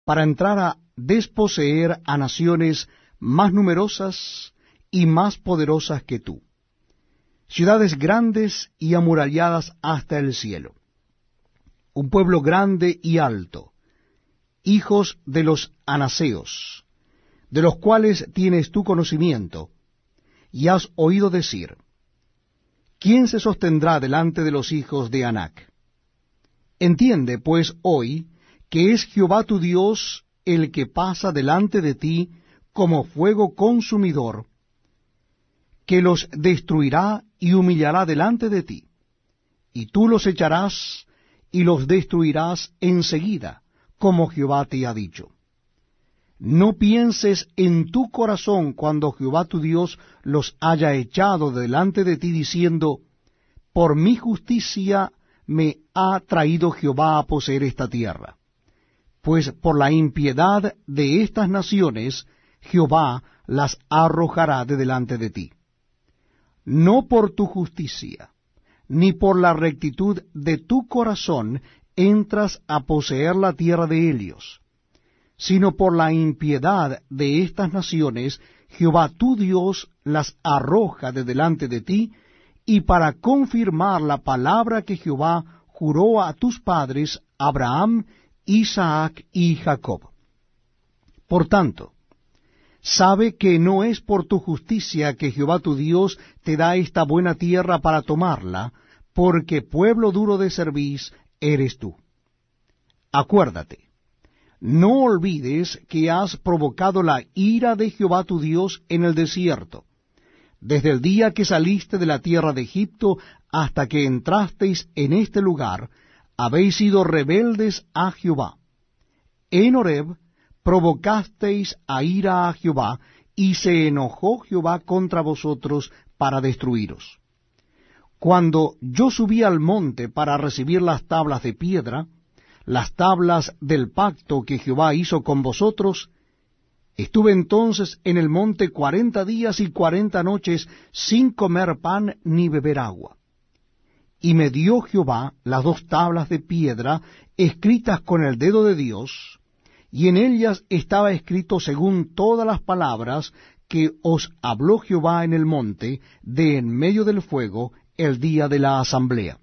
para entrar a desposeer a naciones más numerosas y más poderosas que tú, ciudades grandes y amuralladas hasta el cielo, un pueblo grande y alto, hijos de los anaseos, de los cuales tienes tú conocimiento, y has oído decir, ¿quién se sostendrá delante de los hijos de Anac? Entiende, pues, hoy, que es Jehová tu Dios el que pasa delante de ti como fuego consumidor, que los destruirá y humillará delante de ti, y tú los echarás y los destruirás enseguida, como Jehová te ha dicho. No pienses en tu corazón cuando Jehová tu Dios los haya echado delante de ti, diciendo, por mi justicia me ha traído Jehová a poseer esta tierra. Pues por la impiedad de estas naciones Jehová las arrojará de delante de ti. No por tu justicia, ni por la rectitud de tu corazón entras a poseer la tierra de ellos, sino por la impiedad de estas naciones Jehová tu Dios las arroja de delante de ti, y para confirmar la palabra que Jehová juró a tus padres, Abraham, Isaac y Jacob. Por tanto, sabe que no es por tu justicia que Jehová tu Dios te da esta buena tierra para tomarla, porque pueblo duro de cerviz eres tú. Acuérdate, no olvides que has provocado la ira de Jehová tu Dios en el desierto, desde el día que saliste de la tierra de Egipto hasta que entrasteis en este lugar, habéis sido rebeldes a Jehová. En Horeb provocasteis a ira a Jehová, y se enojó Jehová contra vosotros para destruiros. Cuando yo subí al monte para recibir las tablas de piedra, las tablas del pacto que Jehová hizo con vosotros, estuve entonces en el monte 40 días y 40 noches sin comer pan ni beber agua. Y me dio Jehová las 2 tablas de piedra escritas con el dedo de Dios, y en ellas estaba escrito según todas las palabras que os habló Jehová en el monte de en medio del fuego el día de la asamblea.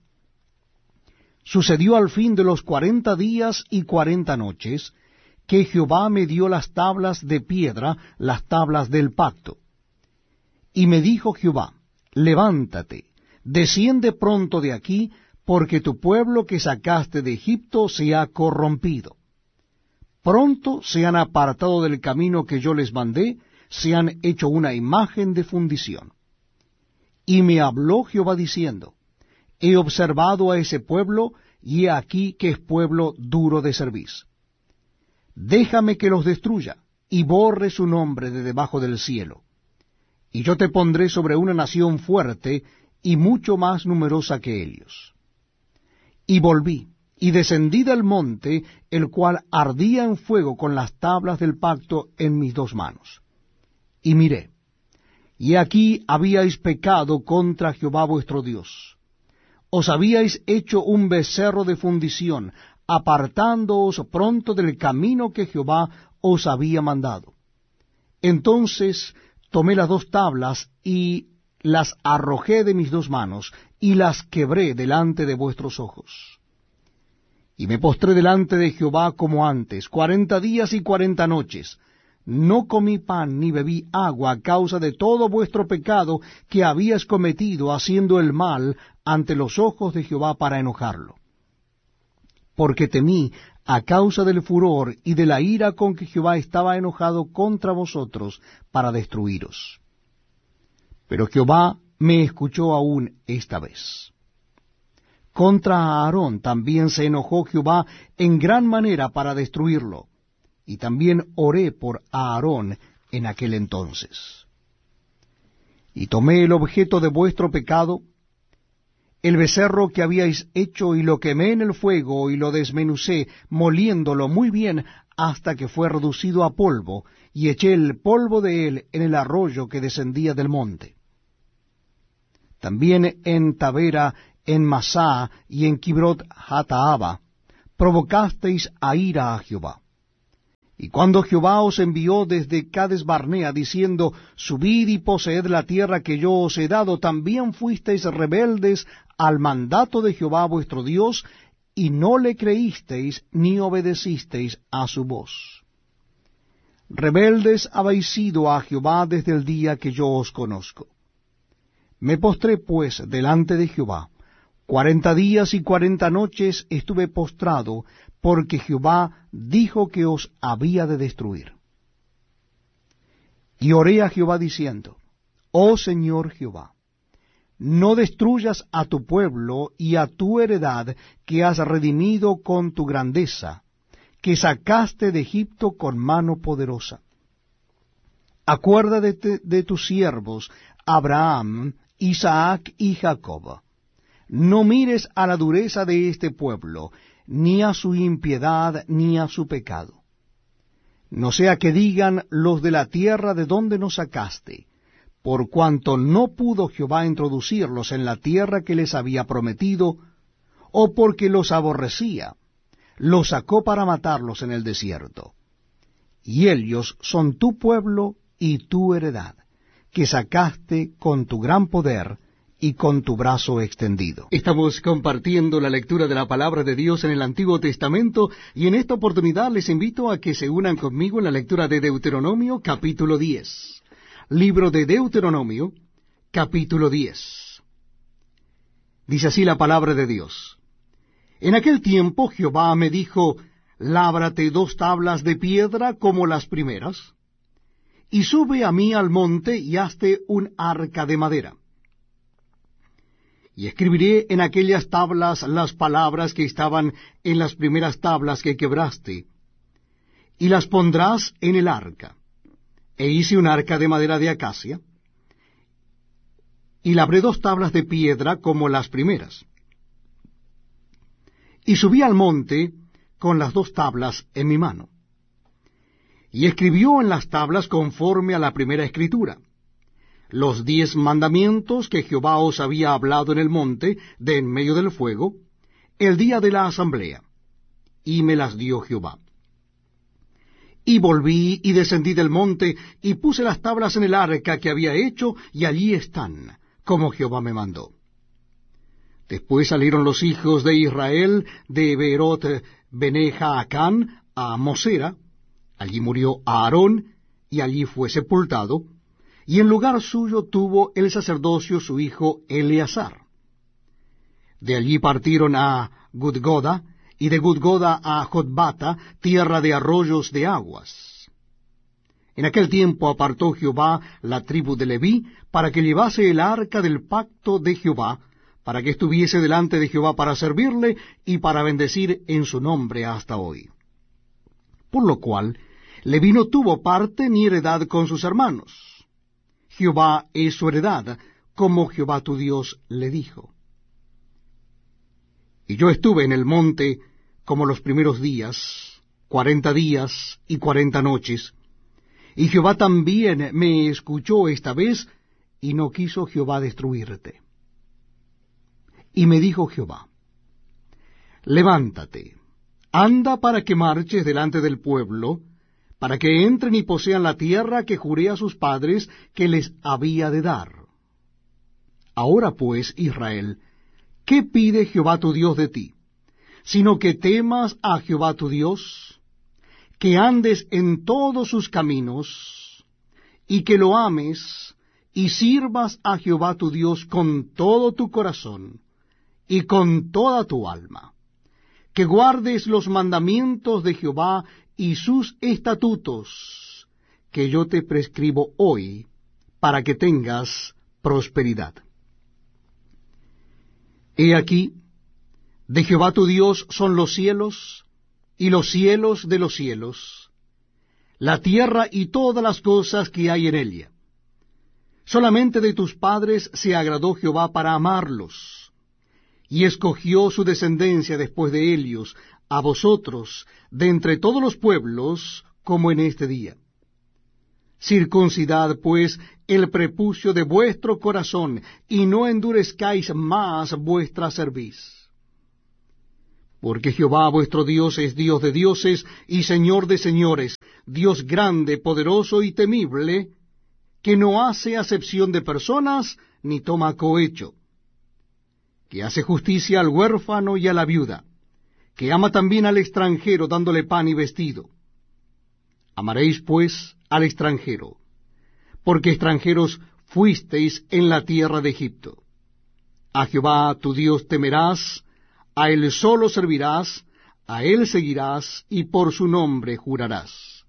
Sucedió al fin de los 40 días y 40 noches, que Jehová me dio las tablas de piedra, las tablas del pacto. Y me dijo Jehová, levántate, desciende pronto de aquí, porque tu pueblo que sacaste de Egipto se ha corrompido. Pronto se han apartado del camino que yo les mandé, se han hecho una imagen de fundición. Y me habló Jehová diciendo, he observado a ese pueblo, y he aquí que es pueblo duro de cerviz. Déjame que los destruya, y borre su nombre de debajo del cielo. Y yo te pondré sobre una nación fuerte, y mucho más numerosa que ellos. Y volví, y descendí del monte, el cual ardía en fuego con las tablas del pacto en mis 2 manos. Y miré, y aquí habíais pecado contra Jehová vuestro Dios. Os habíais hecho un becerro de fundición, apartándoos pronto del camino que Jehová os había mandado. Entonces tomé las 2 tablas y las arrojé de mis 2 manos, y las quebré delante de vuestros ojos. Y me postré delante de Jehová como antes, 40 días y 40 noches. No comí pan ni bebí agua a causa de todo vuestro pecado que habías cometido haciendo el mal ante los ojos de Jehová para enojarlo. Porque temí a causa del furor y de la ira con que Jehová estaba enojado contra vosotros para destruiros. Pero Jehová me escuchó aún esta vez. Contra Aarón también se enojó Jehová en gran manera para destruirlo, y también oré por Aarón en aquel entonces. Y tomé el objeto de vuestro pecado, el becerro que habíais hecho, y lo quemé en el fuego, y lo desmenucé, moliéndolo muy bien hasta que fue reducido a polvo, y eché el polvo de él en el arroyo que descendía del monte. También en Tabera, en Masá y en Kibrot Hataaba provocasteis a ira a Jehová. Y cuando Jehová os envió desde Cades Barnea, diciendo, subid y poseed la tierra que yo os he dado, también fuisteis rebeldes al mandato de Jehová vuestro Dios, y no le creísteis ni obedecisteis a su voz. Rebeldes habéis sido a Jehová desde el día que yo os conozco. Me postré pues delante de Jehová. 40 días y 40 noches estuve postrado, porque Jehová dijo que os había de destruir. Y oré a Jehová diciendo, Oh Señor Jehová, no destruyas a tu pueblo y a tu heredad que has redimido con tu grandeza, que sacaste de Egipto con mano poderosa. Acuérdate de tus siervos, Abraham, Isaac y Jacob. No mires a la dureza de este pueblo, ni a su impiedad, ni a su pecado. No sea que digan los de la tierra de donde nos sacaste, por cuanto no pudo Jehová introducirlos en la tierra que les había prometido, o porque los aborrecía, los sacó para matarlos en el desierto. Y ellos son tu pueblo y tu heredad, que sacaste con tu gran poder y con tu brazo extendido. Estamos compartiendo la lectura de la palabra de Dios en el Antiguo Testamento, y en esta oportunidad les invito a que se unan conmigo en la lectura de Deuteronomio, capítulo 10. Libro de Deuteronomio, capítulo 10. Dice así la palabra de Dios. En aquel tiempo Jehová me dijo, lábrate 2 tablas de piedra como las primeras, y sube a mí al monte y hazte un arca de madera. Y escribiré en aquellas tablas las palabras que estaban en las primeras tablas que quebraste, y las pondrás en el arca. E hice un arca de madera de acacia, y labré 2 tablas de piedra como las primeras. Y subí al monte con las 2 tablas en mi mano. Y escribió en las tablas conforme a la primera escritura, los 10 mandamientos que Jehová os había hablado en el monte, de en medio del fuego, el día de la asamblea, y me las dio Jehová. Y volví y descendí del monte, y puse las tablas en el arca que había hecho, y allí están, como Jehová me mandó. Después salieron los hijos de Israel de Beerot Bene Jaacán a Mosera, allí murió Aarón, y allí fue sepultado, y en lugar suyo tuvo el sacerdocio su hijo Eleazar. De allí partieron a Gudgoda, y de Gudgoda a Jotbata, tierra de arroyos de aguas. En aquel tiempo apartó Jehová la tribu de Leví, para que llevase el arca del pacto de Jehová, para que estuviese delante de Jehová para servirle, y para bendecir en su nombre hasta hoy. Por lo cual, Leví no tuvo parte ni heredad con sus hermanos. Jehová es su heredad, como Jehová tu Dios le dijo. Y yo estuve en el monte como los primeros días, 40 días y 40 noches, y Jehová también me escuchó esta vez, y no quiso Jehová destruirte. Y me dijo Jehová, levántate, anda para que marches delante del pueblo, para que entren y posean la tierra que juré a sus padres que les había de dar. Ahora pues, Israel, ¿qué pide Jehová tu Dios de ti? Sino que temas a Jehová tu Dios, que andes en todos sus caminos, y que lo ames, y sirvas a Jehová tu Dios con todo tu corazón, y con toda tu alma, que guardes los mandamientos de Jehová y sus estatutos, que yo te prescribo hoy, para que tengas prosperidad. He aquí, de Jehová tu Dios son los cielos, y los cielos de los cielos, la tierra y todas las cosas que hay en ella. Solamente de tus padres se agradó Jehová para amarlos, y escogió su descendencia después de ellos, a vosotros, de entre todos los pueblos, como en este día. Circuncidad, pues, el prepucio de vuestro corazón, y no endurezcáis más vuestra cerviz. Porque Jehová vuestro Dios es Dios de dioses y Señor de señores, Dios grande, poderoso y temible, que no hace acepción de personas, ni toma cohecho, que hace justicia al huérfano y a la viuda, que ama también al extranjero, dándole pan y vestido. Amaréis, pues, al extranjero, porque extranjeros fuisteis en la tierra de Egipto. A Jehová tu Dios temerás, a él solo servirás, a él seguirás, y por su nombre jurarás.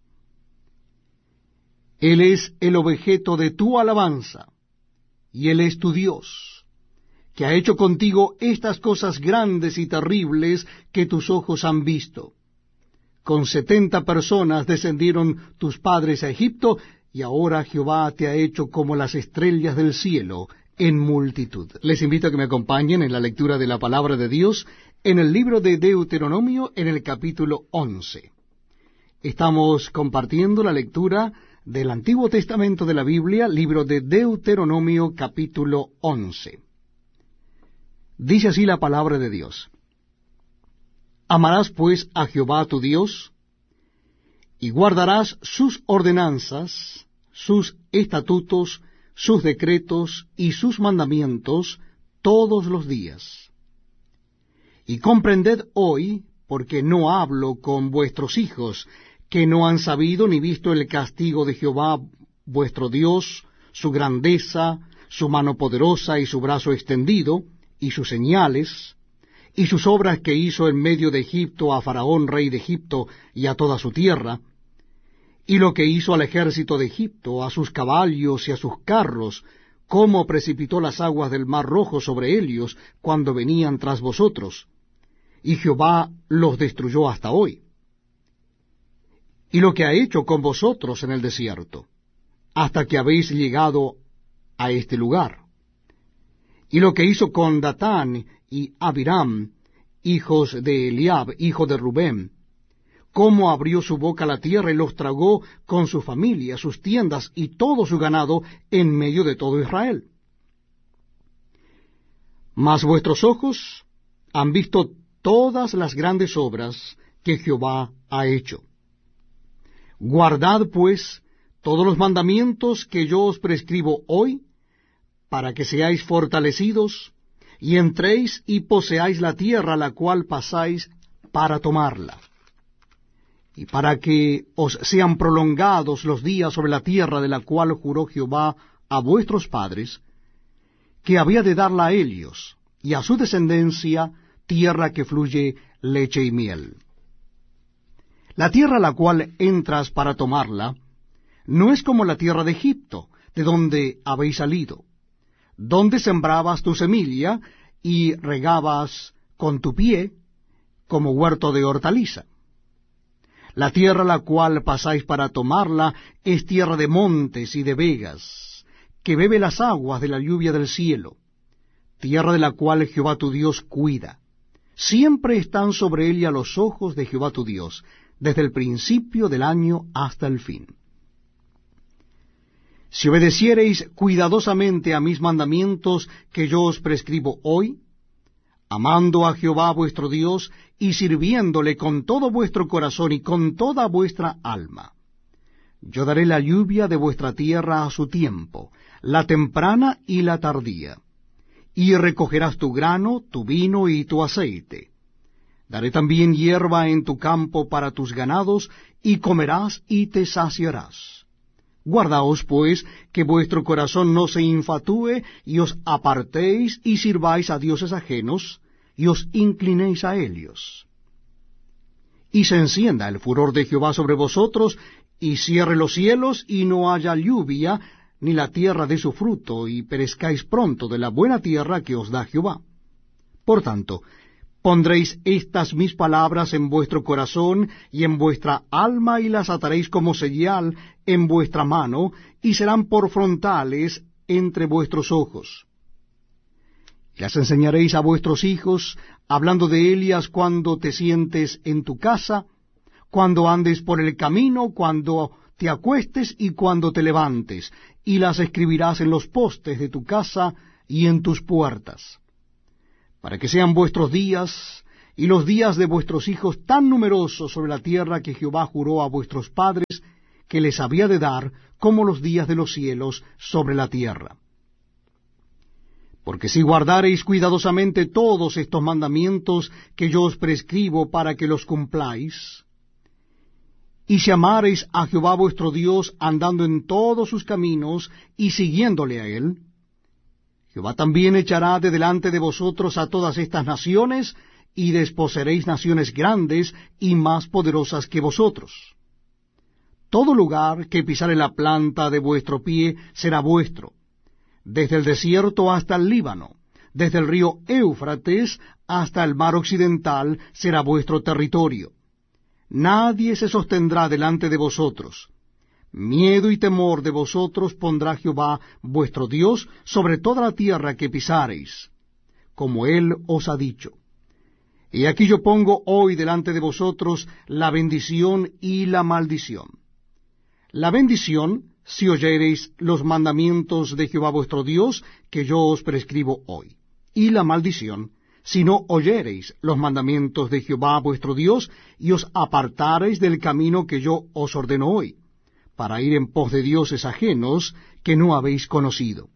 Él es el objeto de tu alabanza, y él es tu Dios, que ha hecho contigo estas cosas grandes y terribles que tus ojos han visto. Con 70 personas descendieron tus padres a Egipto, y ahora Jehová te ha hecho como las estrellas del cielo en multitud. Les invito a que me acompañen en la lectura de la palabra de Dios en el libro de Deuteronomio, en el capítulo 11. Estamos compartiendo la lectura del Antiguo Testamento de la Biblia, libro de Deuteronomio, capítulo 11. Dice así la palabra de Dios. Amarás pues a Jehová tu Dios, y guardarás sus ordenanzas, sus estatutos, sus decretos y sus mandamientos todos los días. Y comprended hoy, porque no hablo con vuestros hijos, que no han sabido ni visto el castigo de Jehová vuestro Dios, su grandeza, su mano poderosa y su brazo extendido, y sus señales, y sus obras que hizo en medio de Egipto a Faraón, rey de Egipto, y a toda su tierra, y lo que hizo al ejército de Egipto, a sus caballos y a sus carros, cómo precipitó las aguas del mar Rojo sobre ellos cuando venían tras vosotros, y Jehová los destruyó hasta hoy. Y lo que ha hecho con vosotros en el desierto, hasta que habéis llegado a este lugar. Y lo que hizo con Datán y Abiram, hijos de Eliab, hijo de Rubén, cómo abrió su boca a la tierra y los tragó con su familia, sus tiendas y todo su ganado en medio de todo Israel. Mas vuestros ojos han visto todas las grandes obras que Jehová ha hecho. Guardad, pues, todos los mandamientos que yo os prescribo hoy, para que seáis fortalecidos, y entréis y poseáis la tierra a la cual pasáis para tomarla, y para que os sean prolongados los días sobre la tierra de la cual juró Jehová a vuestros padres, que había de darla a ellos, y a su descendencia, tierra que fluye leche y miel. La tierra a la cual entras para tomarla, no es como la tierra de Egipto, de donde habéis salido, donde sembrabas tu semilla y regabas con tu pie como huerto de hortaliza. La tierra a la cual pasáis para tomarla es tierra de montes y de vegas, que bebe las aguas de la lluvia del cielo, tierra de la cual Jehová tu Dios cuida. Siempre están sobre ella los ojos de Jehová tu Dios, desde el principio del año hasta el fin. Si obedeciereis cuidadosamente a mis mandamientos que yo os prescribo hoy, amando a Jehová vuestro Dios y sirviéndole con todo vuestro corazón y con toda vuestra alma, yo daré la lluvia de vuestra tierra a su tiempo, la temprana y la tardía, y recogerás tu grano, tu vino y tu aceite. Daré también hierba en tu campo para tus ganados, y comerás y te saciarás. Guardaos, pues, que vuestro corazón no se infatúe, y os apartéis y sirváis a dioses ajenos, y os inclinéis a ellos. Y se encienda el furor de Jehová sobre vosotros, y cierre los cielos, y no haya lluvia, ni la tierra dé su fruto, y perezcáis pronto de la buena tierra que os da Jehová. Por tanto, pondréis estas mis palabras en vuestro corazón y en vuestra alma, y las ataréis como señal en vuestra mano, y serán por frontales entre vuestros ojos. Y las enseñaréis a vuestros hijos, hablando de ellas cuando te sientes en tu casa, cuando andes por el camino, cuando te acuestes y cuando te levantes, y las escribirás en los postes de tu casa y en tus puertas, para que sean vuestros días y los días de vuestros hijos tan numerosos sobre la tierra que Jehová juró a vuestros padres que les había de dar, como los días de los cielos sobre la tierra. Porque si guardareis cuidadosamente todos estos mandamientos que yo os prescribo para que los cumpláis, y si amareis a Jehová vuestro Dios andando en todos sus caminos y siguiéndole a él, Jehová también echará de delante de vosotros a todas estas naciones, y desposeeréis naciones grandes y más poderosas que vosotros. Todo lugar que pisare la planta de vuestro pie será vuestro, desde el desierto hasta el Líbano, desde el río Éufrates hasta el mar occidental será vuestro territorio. Nadie se sostendrá delante de vosotros. Miedo y temor de vosotros pondrá Jehová vuestro Dios sobre toda la tierra que pisareis, como él os ha dicho. Y aquí yo pongo hoy delante de vosotros la bendición y la maldición. La bendición, si oyereis los mandamientos de Jehová vuestro Dios, que yo os prescribo hoy. Y la maldición, si no oyereis los mandamientos de Jehová vuestro Dios, y os apartareis del camino que yo os ordeno hoy, para ir en pos de dioses ajenos que no habéis conocido.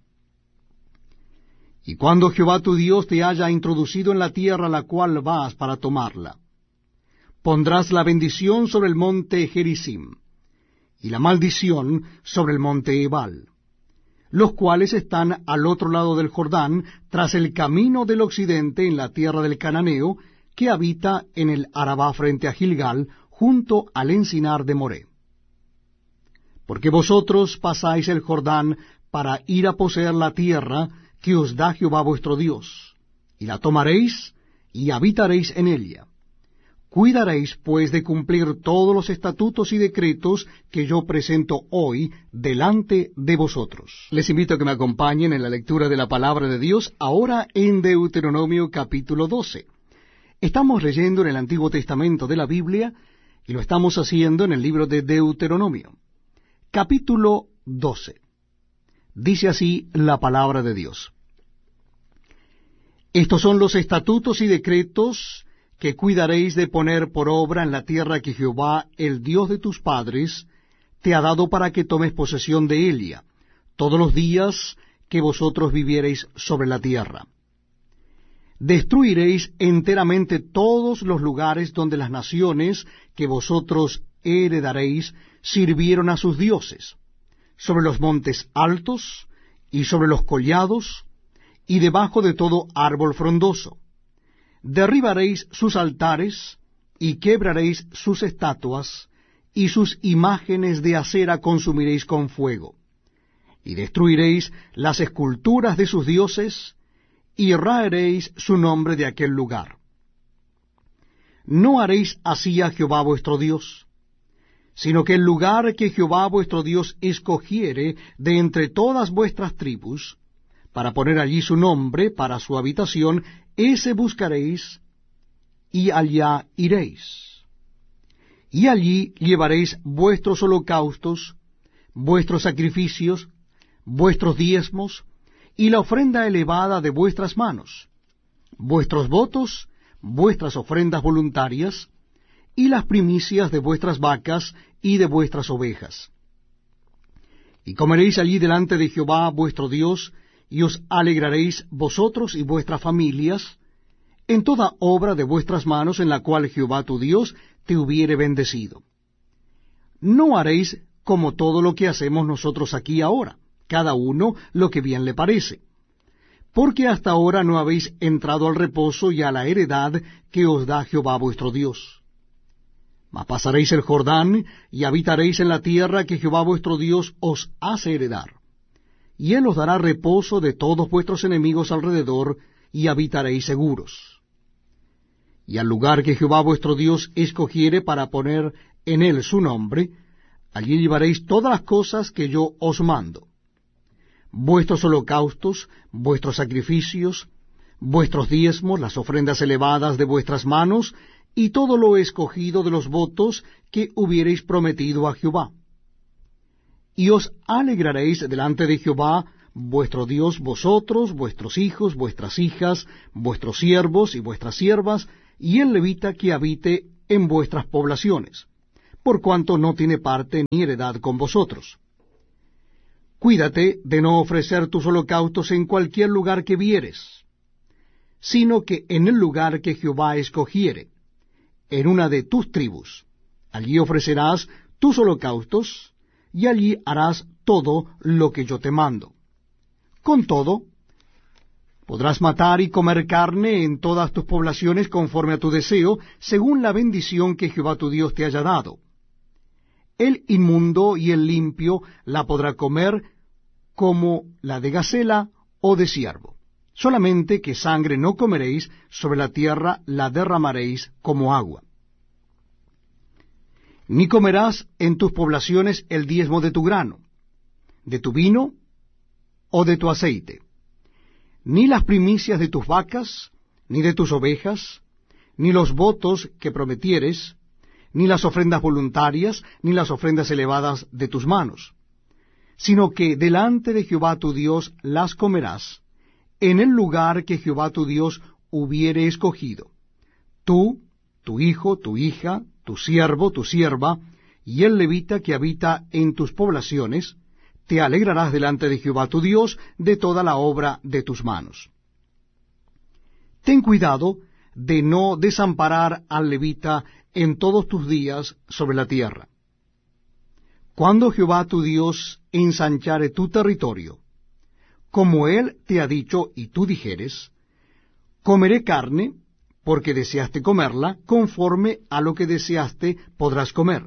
Y cuando Jehová tu Dios te haya introducido en la tierra a la cual vas para tomarla, pondrás la bendición sobre el monte Gerizim, y la maldición sobre el monte Ebal, los cuales están al otro lado del Jordán, tras el camino del occidente en la tierra del Cananeo, que habita en el Arabá frente a Gilgal, junto al encinar de Moré. Porque vosotros pasáis el Jordán para ir a poseer la tierra que os da Jehová vuestro Dios, y la tomaréis y habitaréis en ella. Cuidaréis, pues, de cumplir todos los estatutos y decretos que yo presento hoy delante de vosotros. Les invito a que me acompañen en la lectura de la palabra de Dios, ahora en Deuteronomio capítulo 12. Estamos leyendo en el Antiguo Testamento de la Biblia, y lo estamos haciendo en el libro de Deuteronomio. Capítulo 12. Dice así la palabra de Dios. Estos son los estatutos y decretos que cuidaréis de poner por obra en la tierra que Jehová, el Dios de tus padres, te ha dado para que tomes posesión de ella, todos los días que vosotros viviereis sobre la tierra. Destruiréis enteramente todos los lugares donde las naciones que vosotros heredaréis sirvieron a sus dioses, sobre los montes altos y sobre los collados, y debajo de todo árbol frondoso. Derribaréis sus altares, y quebraréis sus estatuas, y sus imágenes de acera consumiréis con fuego. Y destruiréis las esculturas de sus dioses, y raeréis su nombre de aquel lugar. No haréis así a Jehová vuestro Dios, sino que el lugar que Jehová vuestro Dios escogiere de entre todas vuestras tribus, para poner allí su nombre para su habitación, ese buscaréis, y allá iréis. Y allí llevaréis vuestros holocaustos, vuestros sacrificios, vuestros diezmos, y la ofrenda elevada de vuestras manos, vuestros votos, vuestras ofrendas voluntarias, y las primicias de vuestras vacas y de vuestras ovejas. Y comeréis allí delante de Jehová vuestro Dios, y os alegraréis vosotros y vuestras familias en toda obra de vuestras manos en la cual Jehová tu Dios te hubiere bendecido. No haréis como todo lo que hacemos nosotros aquí ahora, cada uno lo que bien le parece, porque hasta ahora no habéis entrado al reposo y a la heredad que os da Jehová vuestro Dios. Mas pasaréis el Jordán y habitaréis en la tierra que Jehová vuestro Dios os hace heredar. Y él os dará reposo de todos vuestros enemigos alrededor, y habitaréis seguros. Y al lugar que Jehová vuestro Dios escogiere para poner en él su nombre, allí llevaréis todas las cosas que yo os mando: vuestros holocaustos, vuestros sacrificios, vuestros diezmos, las ofrendas elevadas de vuestras manos, y todo lo escogido de los votos que hubiereis prometido a Jehová. Y os alegraréis delante de Jehová vuestro Dios, vosotros, vuestros hijos, vuestras hijas, vuestros siervos y vuestras siervas, y el levita que habite en vuestras poblaciones, por cuanto no tiene parte ni heredad con vosotros. Cuídate de no ofrecer tus holocaustos en cualquier lugar que vieres, sino que en el lugar que Jehová escogiere, en una de tus tribus. Allí ofrecerás tus holocaustos, y allí harás todo lo que yo te mando. Con todo, podrás matar y comer carne en todas tus poblaciones conforme a tu deseo, según la bendición que Jehová tu Dios te haya dado. El inmundo y el limpio la podrá comer como la de gacela o de ciervo. Solamente que sangre no comeréis, sobre la tierra la derramaréis como agua. Ni comerás en tus poblaciones el diezmo de tu grano, de tu vino o de tu aceite, ni las primicias de tus vacas, ni de tus ovejas, ni los votos que prometieres, ni las ofrendas voluntarias, ni las ofrendas elevadas de tus manos, sino que delante de Jehová tu Dios las comerás, en el lugar que Jehová tu Dios hubiere escogido. Tú, tu hijo, tu hija, tu siervo, tu sierva, y el levita que habita en tus poblaciones, te alegrarás delante de Jehová tu Dios de toda la obra de tus manos. Ten cuidado de no desamparar al levita en todos tus días sobre la tierra. Cuando Jehová tu Dios ensanchare tu territorio, como él te ha dicho y tú dijeres, comeré carne, porque deseaste comerla, conforme a lo que deseaste podrás comer.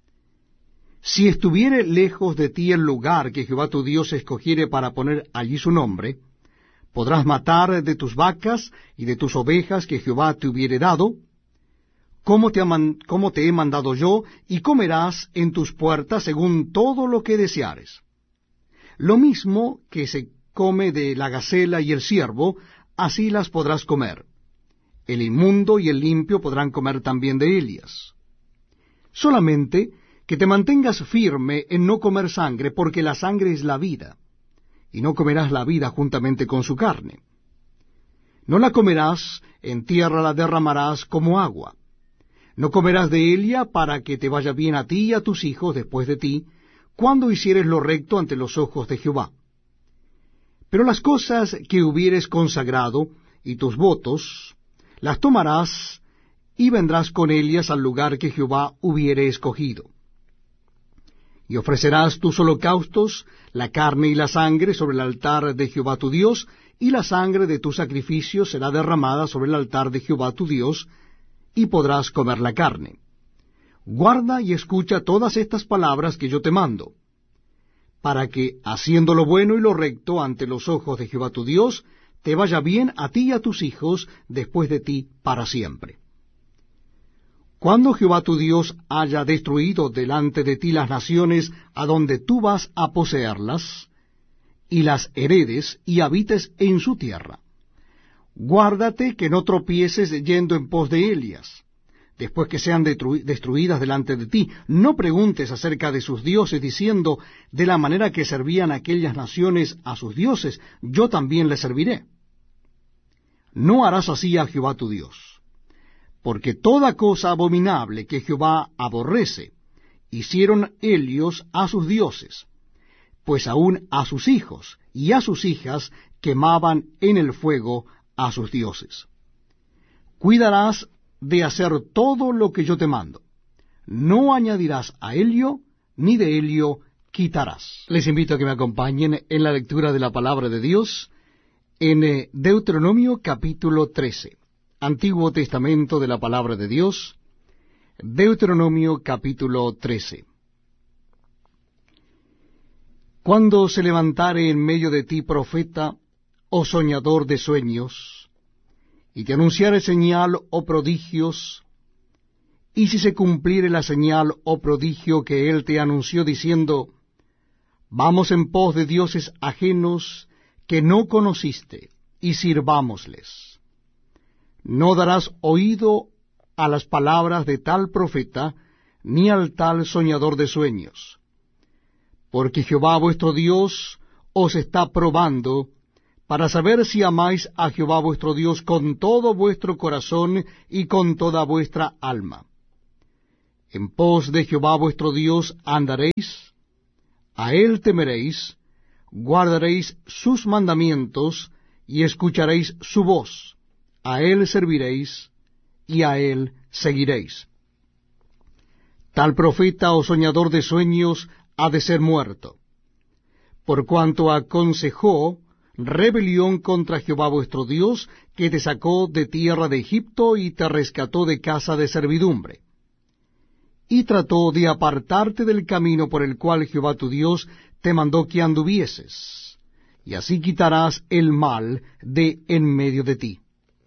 Si estuviere lejos de ti el lugar que Jehová tu Dios escogiere para poner allí su nombre, podrás matar de tus vacas y de tus ovejas que Jehová te hubiere dado, como te he mandado yo, y comerás en tus puertas según todo lo que deseares. Lo mismo que se come de la gacela y el ciervo, así las podrás comer. El inmundo y el limpio podrán comer también de ellas. Solamente que te mantengas firme en no comer sangre, porque la sangre es la vida, y no comerás la vida juntamente con su carne. No la comerás, en tierra la derramarás como agua. No comerás de ella para que te vaya bien a ti y a tus hijos después de ti, cuando hicieres lo recto ante los ojos de Jehová. Pero las cosas que hubieres consagrado, y tus votos, las tomarás, y vendrás con ellas al lugar que Jehová hubiere escogido. Y ofrecerás tus holocaustos, la carne y la sangre sobre el altar de Jehová tu Dios, y la sangre de tus sacrificios será derramada sobre el altar de Jehová tu Dios, y podrás comer la carne. Guarda y escucha todas estas palabras que yo te mando, para que, haciendo lo bueno y lo recto ante los ojos de Jehová tu Dios, te vaya bien a ti y a tus hijos después de ti para siempre. Cuando Jehová tu Dios haya destruido delante de ti las naciones a donde tú vas a poseerlas, y las heredes y habites en su tierra, guárdate que no tropieces yendo en pos de ellas, después que sean destruidas delante de ti. No preguntes acerca de sus dioses, diciendo, de la manera que servían aquellas naciones a sus dioses, yo también les serviré. No harás así a Jehová tu Dios, porque toda cosa abominable que Jehová aborrece, hicieron ellos a sus dioses, pues aun a sus hijos y a sus hijas quemaban en el fuego a sus dioses. Cuidarás de hacer todo lo que yo te mando. No añadirás a ello, ni de ello quitarás. Les invito a que me acompañen en la lectura de la palabra de Dios en Deuteronomio capítulo 13. Antiguo Testamento de la palabra de Dios, Deuteronomio capítulo 13. Cuando se levantare en medio de ti profeta o soñador de sueños, y te anunciare señal o prodigios, y si se cumpliere la señal o prodigio que él te anunció diciendo, vamos en pos de dioses ajenos que no conociste, y sirvámosles. No darás oído a las palabras de tal profeta, ni al tal soñador de sueños, porque Jehová vuestro Dios os está probando, para saber si amáis a Jehová vuestro Dios con todo vuestro corazón y con toda vuestra alma. En pos de Jehová vuestro Dios andaréis, a él temeréis, guardaréis sus mandamientos, y escucharéis su voz, a él serviréis, y a él seguiréis. Tal profeta o soñador de sueños ha de ser muerto, por cuanto aconsejó rebelión contra Jehová vuestro Dios, que te sacó de tierra de Egipto y te rescató de casa de servidumbre. Y trató de apartarte del camino por el cual Jehová tu Dios te mandó que anduvieses, y así quitarás el mal de en medio de ti.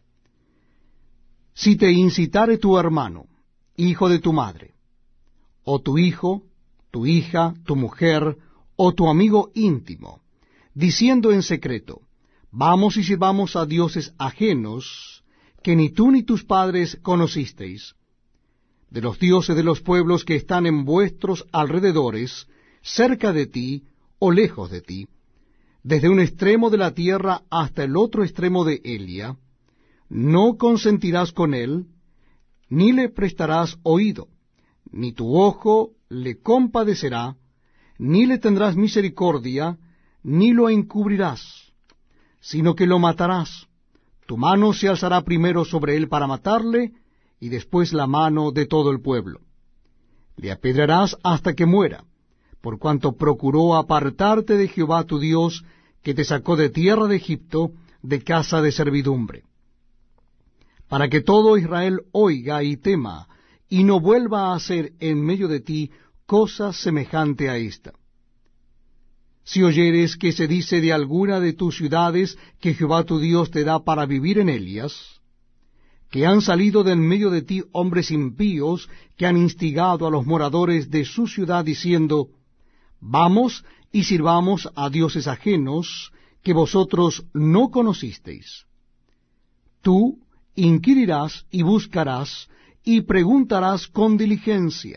Si te incitare tu hermano, hijo de tu madre, o tu hijo, tu hija, tu mujer, o tu amigo íntimo, diciendo en secreto, vamos y sirvamos a dioses ajenos, que ni tú ni tus padres conocisteis, de los dioses de los pueblos que están en vuestros alrededores, cerca de ti o lejos de ti, desde un extremo de la tierra hasta el otro extremo de Elia, no consentirás con él, ni le prestarás oído, ni tu ojo le compadecerá, ni le tendrás misericordia, ni lo encubrirás, sino que lo matarás. Tu mano se alzará primero sobre él para matarle, y después la mano de todo el pueblo. Le apedrearás hasta que muera, por cuanto procuró apartarte de Jehová tu Dios, que te sacó de tierra de Egipto, de casa de servidumbre. Para que todo Israel oiga y tema, y no vuelva a hacer en medio de ti cosa semejante a esta. Si oyeres que se dice de alguna de tus ciudades que Jehová tu Dios te da para vivir en ellas, que han salido de en medio de ti hombres impíos que han instigado a los moradores de su ciudad diciendo, vamos y sirvamos a dioses ajenos que vosotros no conocisteis. Tú inquirirás y buscarás y preguntarás con diligencia.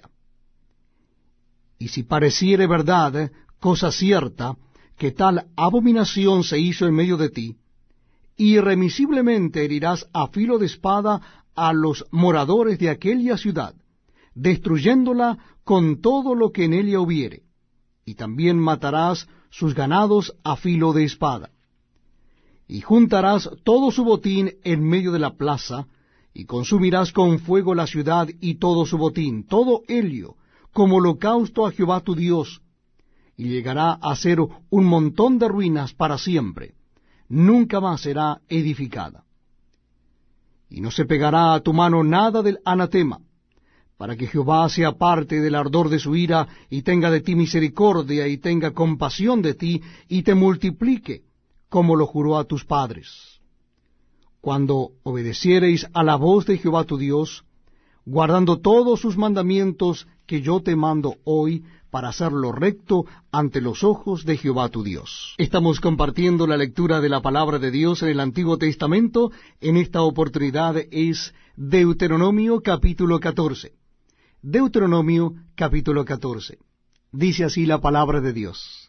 Y si pareciere verdad, cosa cierta, que tal abominación se hizo en medio de ti, irremisiblemente herirás a filo de espada a los moradores de aquella ciudad, destruyéndola con todo lo que en ella hubiere, y también matarás sus ganados a filo de espada. Y juntarás todo su botín en medio de la plaza, y consumirás con fuego la ciudad y todo su botín, todo ello, como holocausto a Jehová tu Dios, y llegará a ser un montón de ruinas para siempre. Nunca más será edificada. Y no se pegará a tu mano nada del anatema, para que Jehová se aparte del ardor de su ira, y tenga de ti misericordia, y tenga compasión de ti, y te multiplique, como lo juró a tus padres. Cuando obedeciereis a la voz de Jehová tu Dios, guardando todos sus mandamientos que yo te mando hoy, para hacerlo recto ante los ojos de Jehová tu Dios. Estamos compartiendo la lectura de la palabra de Dios en el Antiguo Testamento. En esta oportunidad es Deuteronomio capítulo 14. Deuteronomio capítulo 14. Dice así la palabra de Dios.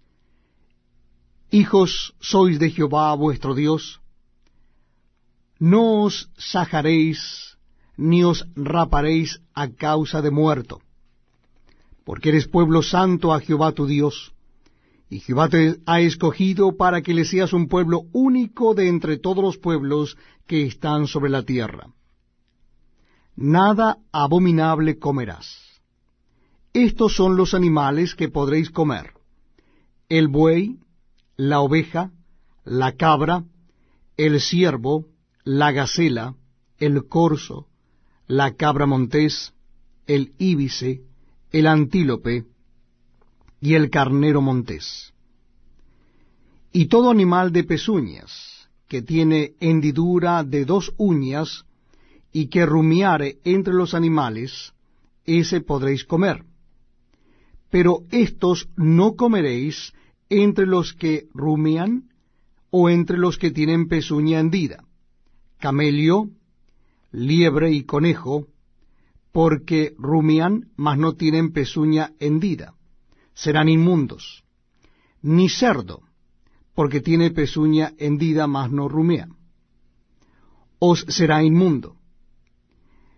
Hijos sois de Jehová vuestro Dios, no os sajaréis, ni os raparéis a causa de muerto, porque eres pueblo santo a Jehová tu Dios, y Jehová te ha escogido para que le seas un pueblo único de entre todos los pueblos que están sobre la tierra. Nada abominable comerás. Estos son los animales que podréis comer: el buey, la oveja, la cabra, el ciervo, la gacela, el corzo, la cabra montés, el íbice, el antílope y el carnero montés. Y todo animal de pezuñas, que tiene hendidura de 2 uñas, y que rumiare entre los animales, ese podréis comer. Pero estos no comeréis entre los que rumian, o entre los que tienen pezuña hendida: camello, liebre y conejo, porque rumian, mas no tienen pezuña hendida, serán inmundos; ni cerdo, porque tiene pezuña hendida, mas no rumea, os será inmundo;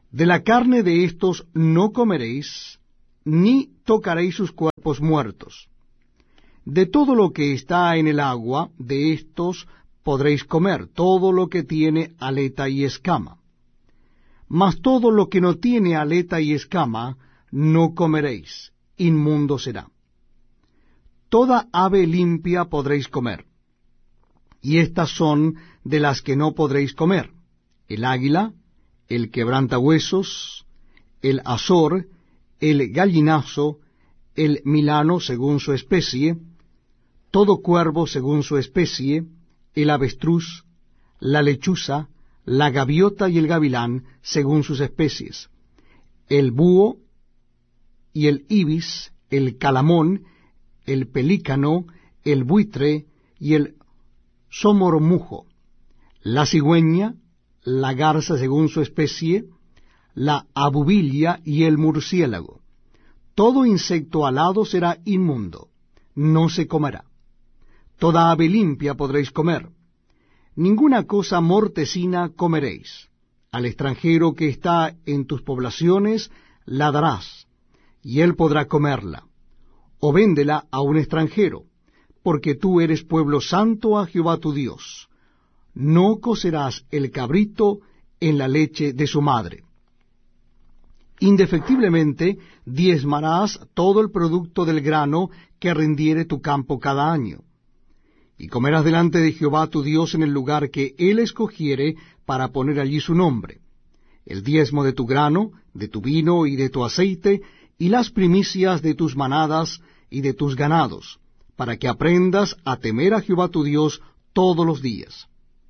De la carne de éstos no comeréis, ni tocaréis sus cuerpos muertos. De todo lo que está en el agua, de éstos podréis comer, todo lo que tiene aleta y escama. Mas todo lo que no tiene aleta y escama, no comeréis, inmundo será. Toda ave limpia podréis comer, y estas son de las que no podréis comer: el águila, el quebrantahuesos, el azor, el gallinazo, el milano según su especie, todo cuervo según su especie, el avestruz, la lechuza, la gaviota y el gavilán según sus especies, el búho y el ibis, el calamón, el pelícano, el buitre y el somormujo, la cigüeña, la garza según su especie, la abubilla y el murciélago. Todo insecto alado será inmundo, no se comerá. Toda ave limpia podréis comer. Ninguna cosa mortecina comeréis. Al extranjero que está en tus poblaciones la darás, y él podrá comerla. O véndela a un extranjero, porque tú eres pueblo santo a Jehová tu Dios. No cocerás el cabrito en la leche de su madre. Indefectiblemente diezmarás todo el producto del grano que rindiere tu campo cada año. Y comerás delante de Jehová tu Dios en el lugar que él escogiere para poner allí su nombre: el diezmo de tu grano, de tu vino y de tu aceite, y las primicias de tus manadas y de tus ganados, para que aprendas a temer a Jehová tu Dios todos los días.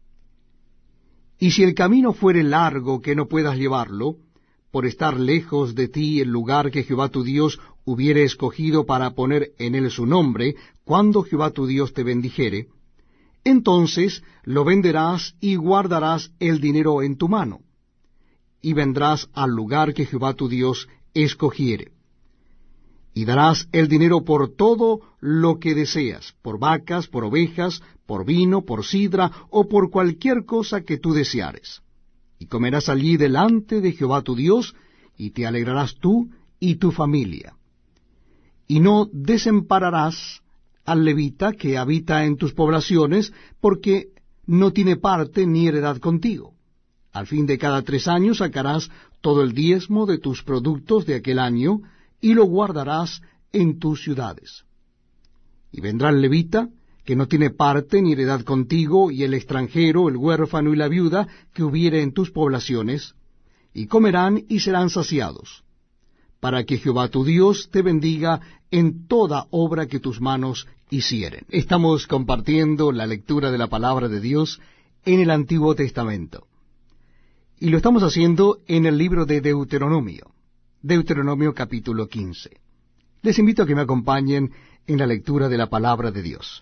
Y si el camino fuere largo que no puedas llevarlo, por estar lejos de ti el lugar que Jehová tu Dios hubiere escogido para poner en él su nombre, cuando Jehová tu Dios te bendijere, entonces lo venderás y guardarás el dinero en tu mano, y vendrás al lugar que Jehová tu Dios escogiere. Y darás el dinero por todo lo que deseas, por vacas, por ovejas, por vino, por sidra, o por cualquier cosa que tú deseares. Y comerás allí delante de Jehová tu Dios, y te alegrarás tú y tu familia. Y no desampararás al levita que habita en tus poblaciones, porque no tiene parte ni heredad contigo. Al fin de cada 3 años sacarás todo el diezmo de tus productos de aquel año, y lo guardarás en tus ciudades. Y vendrá el levita, que no tiene parte ni heredad contigo, y el extranjero, el huérfano y la viuda que hubiere en tus poblaciones, y comerán y serán saciados, para que Jehová tu Dios te bendiga en toda obra que tus manos hicieren. Estamos compartiendo la lectura de la palabra de Dios en el Antiguo Testamento, y lo estamos haciendo en el libro de Deuteronomio. Deuteronomio capítulo 15. Les invito a que me acompañen en la lectura de la palabra de Dios.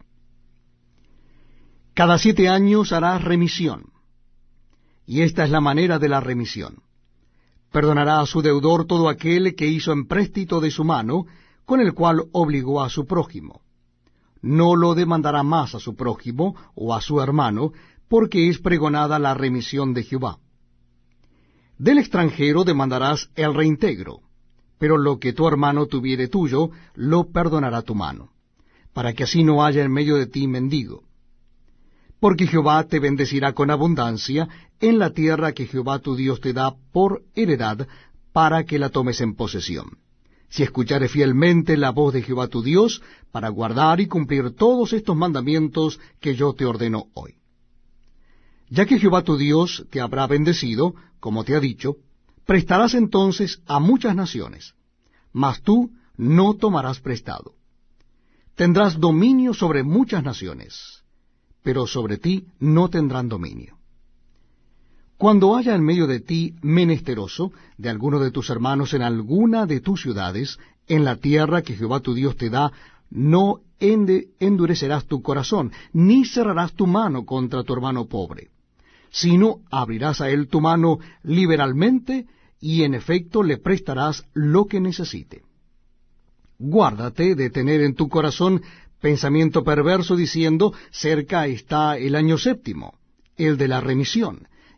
Cada 7 años harás remisión, y esta es la manera de la remisión. Perdonará a su deudor todo aquel que hizo empréstito de su mano, con el cual obligó a su prójimo. No lo demandará más a su prójimo o a su hermano, porque es pregonada la remisión de Jehová. Del extranjero demandarás el reintegro, pero lo que tu hermano tuviere tuyo, lo perdonará tu mano, para que así no haya en medio de ti mendigo. Porque Jehová te bendecirá con abundancia en la tierra que Jehová tu Dios te da por heredad, para que la tomes en posesión, si escuchares fielmente la voz de Jehová tu Dios, para guardar y cumplir todos estos mandamientos que yo te ordeno hoy. Ya que Jehová tu Dios te habrá bendecido, como te ha dicho, prestarás entonces a muchas naciones, mas tú no tomarás prestado. Tendrás dominio sobre muchas naciones, pero sobre ti no tendrán dominio. Cuando haya en medio de ti menesteroso de alguno de tus hermanos en alguna de tus ciudades, en la tierra que Jehová tu Dios te da, no endurecerás tu corazón, ni cerrarás tu mano contra tu hermano pobre, sino abrirás a él tu mano liberalmente, y en efecto le prestarás lo que necesite. Guárdate de tener en tu corazón pensamiento perverso, diciendo: cerca está el año 7, el de la remisión,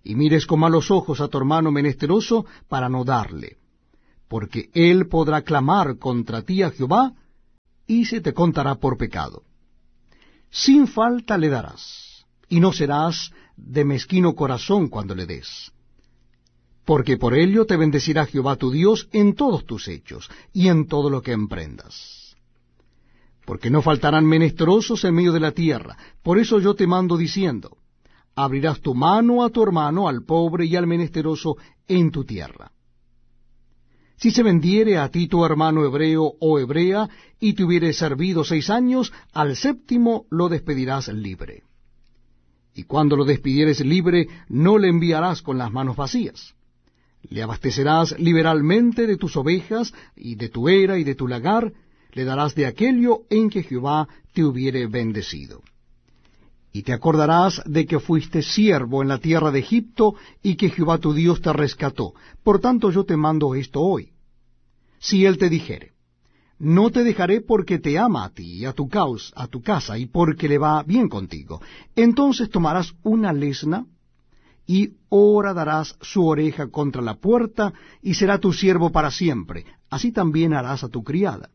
y mires con malos ojos a tu hermano menesteroso para no darle, porque él podrá clamar contra ti a Jehová, y se te contará por pecado. Sin falta le darás, y no serás de mezquino corazón cuando le des. Porque por ello te bendecirá Jehová tu Dios en todos tus hechos, y en todo lo que emprendas. Porque no faltarán menesterosos en medio de la tierra, por eso yo te mando diciendo, abrirás tu mano a tu hermano, al pobre y al menesteroso en tu tierra. Si se vendiere a ti tu hermano hebreo o hebrea, y te hubiere servido 6 años, al 7º lo despedirás libre. Y cuando lo despidieres libre, no le enviarás con las manos vacías. Le abastecerás liberalmente de tus ovejas, y de tu era, y de tu lagar, le darás de aquello en que Jehová te hubiere bendecido. Y te acordarás de que fuiste siervo en la tierra de Egipto, y que Jehová tu Dios te rescató. Por tanto yo te mando esto hoy. Si él te dijere, no te dejaré porque te ama a ti, y a tu casa, y porque le va bien contigo, entonces tomarás una lesna, y horadarás su oreja contra la puerta, y será tu siervo para siempre. Así también harás a tu criada.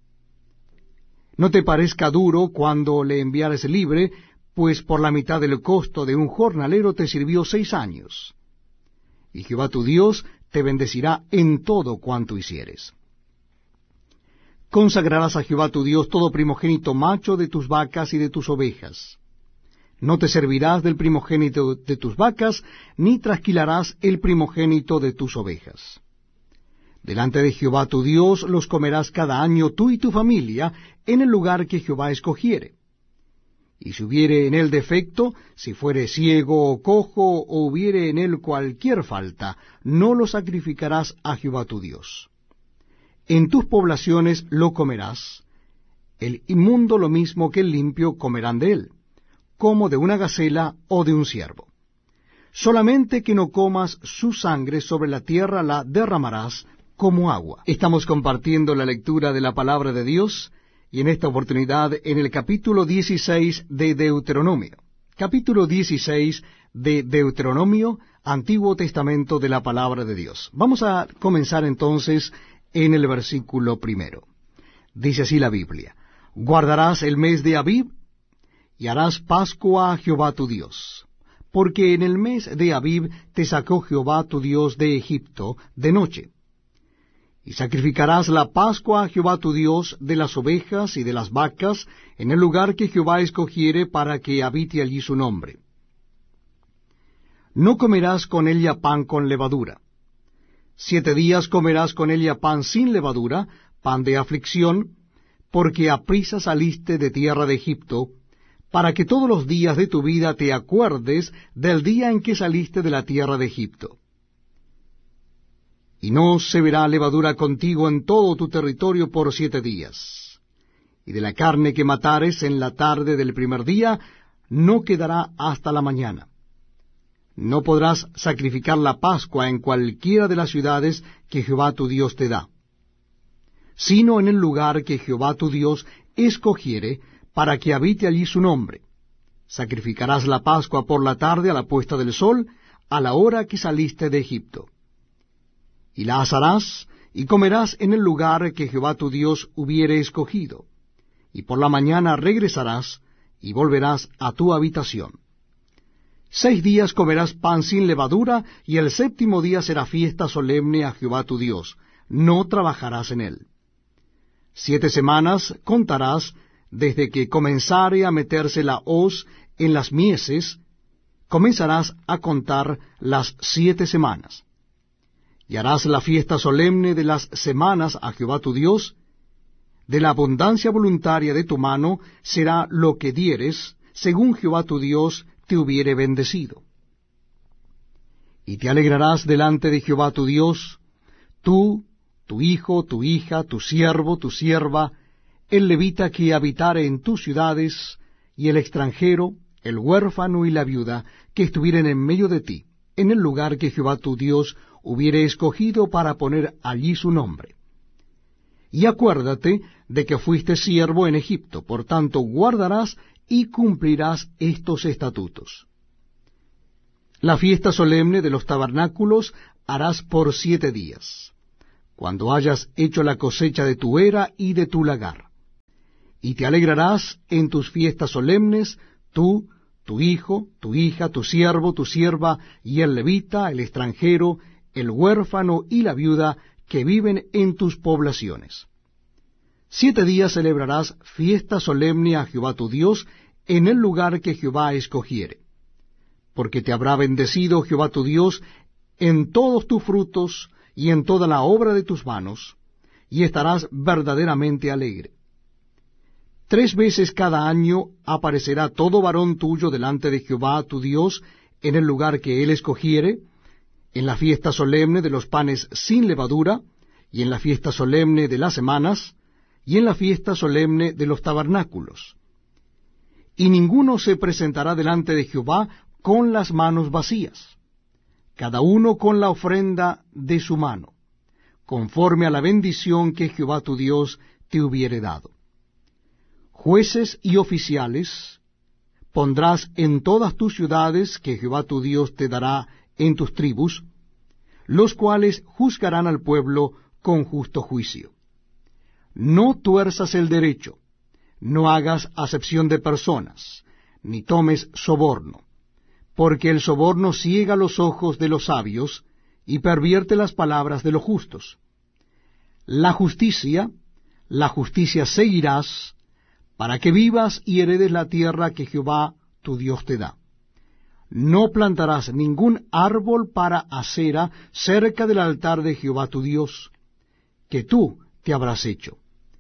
No te parezca duro cuando le enviares libre, pues por la mitad del costo de un jornalero te sirvió 6 años. Y Jehová tu Dios te bendecirá en todo cuanto hicieres. Consagrarás a Jehová tu Dios todo primogénito macho de tus vacas y de tus ovejas. No te servirás del primogénito de tus vacas, ni trasquilarás el primogénito de tus ovejas. Delante de Jehová tu Dios los comerás cada año tú y tu familia, en el lugar que Jehová escogiere. Y si hubiere en él defecto, si fuere ciego o cojo, o hubiere en él cualquier falta, no lo sacrificarás a Jehová tu Dios. En tus poblaciones lo comerás. El inmundo lo mismo que el limpio comerán de él, como de una gacela o de un ciervo. Solamente que no comas su sangre sobre la tierra la derramarás como agua. Estamos compartiendo la lectura de la palabra de Dios, y en esta oportunidad en el capítulo 16 de Deuteronomio. Capítulo 16 de Deuteronomio, Antiguo Testamento de la palabra de Dios. Vamos a comenzar entonces en el versículo 1. Dice así la Biblia: guardarás el mes de Abib, y harás Pascua a Jehová tu Dios, porque en el mes de Abib te sacó Jehová tu Dios de Egipto de noche. Y sacrificarás la Pascua a Jehová tu Dios de las ovejas y de las vacas en el lugar que Jehová escogiere para que habite allí su nombre. No comerás con ella pan con levadura. 7 días comerás con ella pan sin levadura, pan de aflicción, porque aprisa saliste de tierra de Egipto, para que todos los días de tu vida te acuerdes del día en que saliste de la tierra de Egipto. Y no se verá levadura contigo en todo tu territorio por 7 días. Y de la carne que matares en la tarde del primer día, no quedará hasta la mañana. No podrás sacrificar la Pascua en cualquiera de las ciudades que Jehová tu Dios te da, sino en el lugar que Jehová tu Dios escogiere para que habite allí su nombre. Sacrificarás la Pascua por la tarde a la puesta del sol, a la hora que saliste de Egipto. Y la asarás, y comerás en el lugar que Jehová tu Dios hubiere escogido. Y por la mañana regresarás, y volverás a tu habitación. 6 días comerás pan sin levadura, y el 7º día será fiesta solemne a Jehová tu Dios. No trabajarás en él. 7 semanas contarás desde que comenzare a meterse la hoz en las mieses, comenzarás a contar las 7 semanas. Y harás la fiesta solemne de las semanas a Jehová tu Dios. De la abundancia voluntaria de tu mano será lo que dieres, según Jehová tu Dios te hubiere bendecido. Y te alegrarás delante de Jehová tu Dios, tú, tu hijo, tu hija, tu siervo, tu sierva, el levita que habitare en tus ciudades, y el extranjero, el huérfano y la viuda, que estuvieren en medio de ti, en el lugar que Jehová tu Dios hubiere escogido para poner allí su nombre. Y acuérdate de que fuiste siervo en Egipto, por tanto guardarás y cumplirás estos estatutos. La fiesta solemne de los tabernáculos harás por 7 días, cuando hayas hecho la cosecha de tu era y de tu lagar. Y te alegrarás en tus fiestas solemnes, tú, tu hijo, tu hija, tu siervo, tu sierva, y el levita, el extranjero, el huérfano y la viuda que viven en tus poblaciones. 7 días celebrarás fiesta solemne a Jehová tu Dios en el lugar que Jehová escogiere. Porque te habrá bendecido Jehová tu Dios en todos tus frutos y en toda la obra de tus manos, y estarás verdaderamente alegre. 3 veces cada año aparecerá todo varón tuyo delante de Jehová tu Dios en el lugar que él escogiere, en la fiesta solemne de los panes sin levadura, y en la fiesta solemne de las semanas, y en la fiesta solemne de los tabernáculos. Y ninguno se presentará delante de Jehová con las manos vacías, cada uno con la ofrenda de su mano, conforme a la bendición que Jehová tu Dios te hubiere dado. Jueces y oficiales pondrás en todas tus ciudades que Jehová tu Dios te dará en tus tribus, los cuales juzgarán al pueblo con justo juicio. No tuerzas el derecho, no hagas acepción de personas, ni tomes soborno, porque el soborno ciega los ojos de los sabios y pervierte las palabras de los justos. La justicia seguirás, para que vivas y heredes la tierra que Jehová tu Dios te da. No plantarás ningún árbol para acera cerca del altar de Jehová tu Dios, que tú te habrás hecho.